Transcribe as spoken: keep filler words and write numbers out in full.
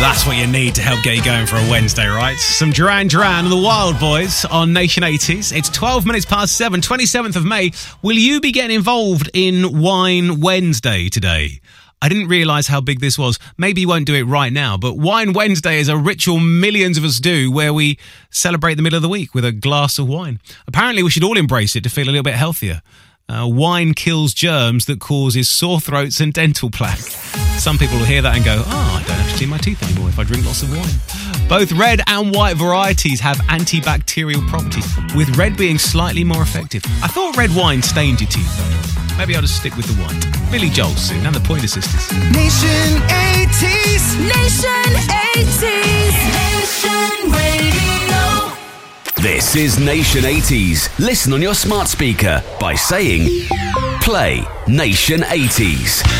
That's what you need to help get you going for a Wednesday, right? Some Duran Duran and the Wild Boys on Nation eighties. It's twelve minutes past seven, twenty-seventh of May. Will you be getting involved in Wine Wednesday today? I didn't realise how big this was. Maybe you won't do it right now, but Wine Wednesday is a ritual millions of us do where we celebrate the middle of the week with a glass of wine. Apparently, we should all embrace it to feel a little bit healthier. Uh, wine kills germs that causes sore throats and dental plaque. Some people will hear that and go, oh, I don't have to clean my teeth anymore if I drink lots of wine. Both red and white varieties have antibacterial properties, with red being slightly more effective. I thought red wine stained your teeth, though. Maybe I'll just stick with the white. Billy Joel soon, and the Pointer Sisters. Nation eighties. Nation eighties. Nation Radio. This is Nation eighties. Listen on your smart speaker by saying, play Nation eighties.